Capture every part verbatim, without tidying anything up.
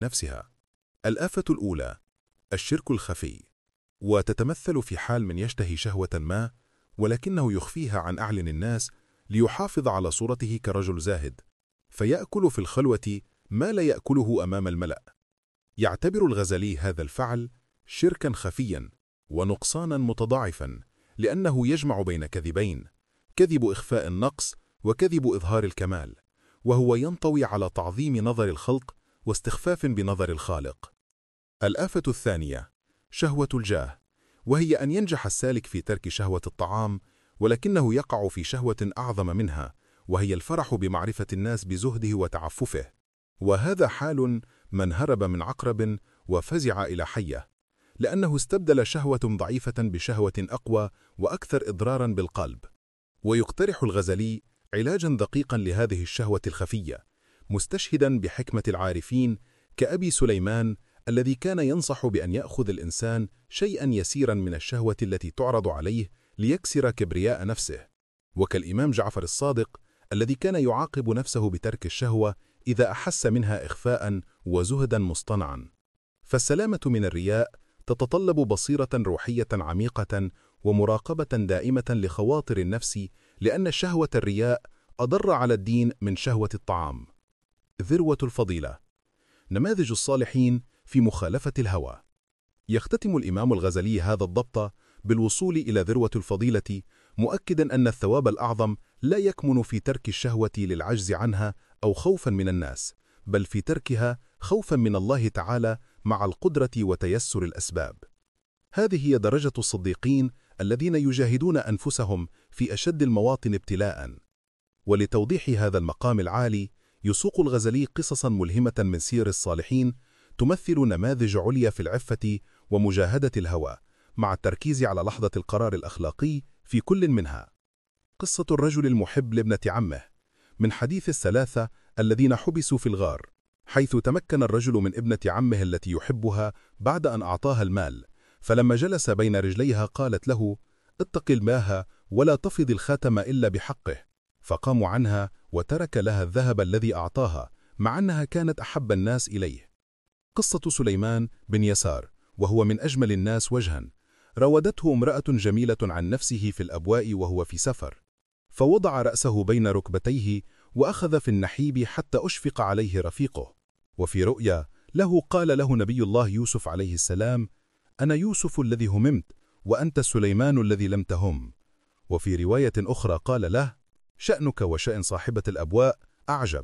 نفسها. الآفة الأولى الشرك الخفي، وتتمثل في حال من يشتهي شهوة ما ولكنه يخفيها عن أعين الناس ليحافظ على صورته كرجل زاهد، فيأكل في الخلوة ما لا يأكله أمام الملأ. يعتبر الغزالي هذا الفعل شركا خفيا ونقصانا متضاعفا، لأنه يجمع بين كذبين: كذب إخفاء النقص وكذب إظهار الكمال، وهو ينطوي على تعظيم نظر الخلق واستخفاف بنظر الخالق. الآفة الثانية شهوة الجاه، وهي أن ينجح السالك في ترك شهوة الطعام ولكنه يقع في شهوة أعظم منها، وهي الفرح بمعرفة الناس بزهده وتعففه. وهذا حال من هرب من عقرب وفزع إلى حية، لأنه استبدل شهوة ضعيفة بشهوة أقوى وأكثر إضرارا بالقلب. ويقترح الغزالي علاجا دقيقا لهذه الشهوة الخفية، مستشهدا بحكمة العارفين كأبي سليمان الذي كان ينصح بأن يأخذ الإنسان شيئا يسيرا من الشهوة التي تعرض عليه ليكسر كبرياء نفسه، وكالإمام جعفر الصادق الذي كان يعاقب نفسه بترك الشهوة إذا أحس منها إخفاء وزهدا مصطنعا. فالسلامة من الرياء تتطلب بصيرة روحية عميقة ومراقبة دائمة لخواطر النفس، لأن شهوة الرياء أضر على الدين من شهوة الطعام. ذروة الفضيلة، نماذج الصالحين في مخالفة الهوى. يختتم الإمام الغزالي هذا الضبط بالوصول إلى ذروة الفضيلة، مؤكدا أن الثواب الأعظم لا يكمن في ترك الشهوة للعجز عنها أو خوفا من الناس، بل في تركها خوفا من الله تعالى مع القدرة وتيسر الأسباب. هذه هي درجة الصديقين الذين يجاهدون أنفسهم في أشد المواطن ابتلاء. ولتوضيح هذا المقام العالي يسوق الغزالي قصصا ملهمة من سير الصالحين تمثل نماذج عليا في العفة ومجاهدة الهوى، مع التركيز على لحظة القرار الأخلاقي في كل منها. قصة الرجل المحب لابنة عمه، من حديث الثلاثة الذين حبسوا في الغار، حيث تمكن الرجل من ابنة عمه التي يحبها بعد أن أعطاها المال، فلما جلس بين رجليها قالت له: اتق الله ولا تفض الخاتم إلا بحقه، فقاموا عنها وترك لها الذهب الذي أعطاها، مع أنها كانت أحب الناس إليه. قصة سليمان بن يسار، وهو من أجمل الناس وجها، راودته امرأة جميلة عن نفسه في الأبواء وهو في سفر، فوضع رأسه بين ركبتيه وأخذ في النحيب حتى أشفق عليه رفيقه. وفي رؤيا له قال له نبي الله يوسف عليه السلام: أنا يوسف الذي هممت وأنت سليمان الذي لم تهم. وفي رواية أخرى قال له: شأنك وشأن صاحبة الأبواء أعجب.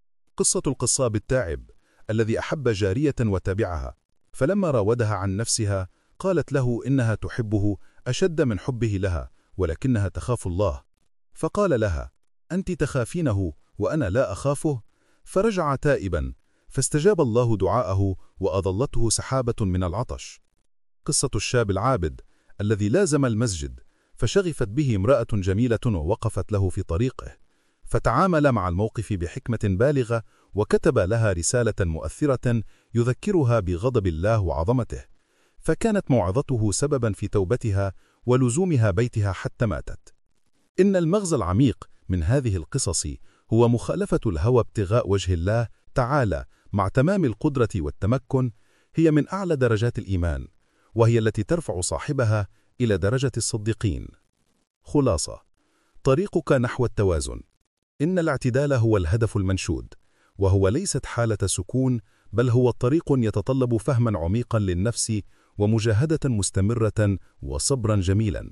قصة القصاب التاعب الذي أحب جارية وتبعها، فلما راودها عن نفسها قالت له إنها تحبه أشد من حبه لها، ولكنها تخاف الله، فقال لها: أنت تخافينه وأنا لا أخافه. فرجع تائبا، فاستجاب الله دعاءه وأظلته سحابة من العطش. قصة الشاب العابد الذي لازم المسجد، فشغفت به امرأة جميلة ووقفت له في طريقه، فتعامل مع الموقف بحكمة بالغة وكتب لها رسالة مؤثرة يذكرها بغضب الله وعظمته، فكانت موعظته سببا في توبتها ولزومها بيتها حتى ماتت. إن المغزى العميق من هذه القصص هو مخالفة الهوى ابتغاء وجه الله تعالى مع تمام القدرة والتمكن، هي من أعلى درجات الإيمان، وهي التي ترفع صاحبها إلى درجة الصديقين. خلاصة: طريقك نحو التوازن. إن الاعتدال هو الهدف المنشود، وهو ليست حالة سكون، بل هو طريق يتطلب فهما عميقا للنفس ومجاهدة مستمرة وصبرا جميلا.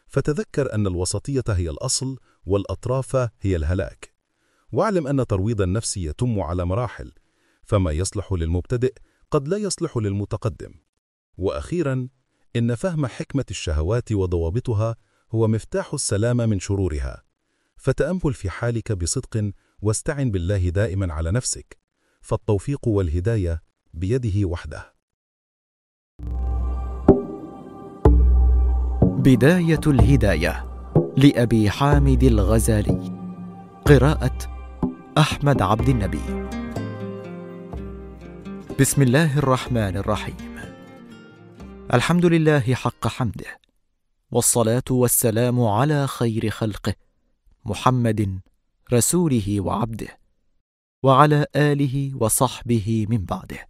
فتذكر أن الوسطية هي الأصل والأطراف هي الهلاك. واعلم أن ترويض النفس يتم على مراحل، فما يصلح للمبتدئ قد لا يصلح للمتقدم. وأخيرا، إن فهم حكمة الشهوات وضوابطها هو مفتاح السلامة من شرورها. فتأمل في حالك بصدق واستعن بالله دائما على نفسك، فالتوفيق والهداية بيده وحده. بداية الهداية لأبي حامد الغزالي، قراءة أحمد عبد النبي. بسم الله الرحمن الرحيم. الحمد لله حق حمده، والصلاة والسلام على خير خلقه محمد رسوله وعبده، وعلى آله وصحبه من بعده.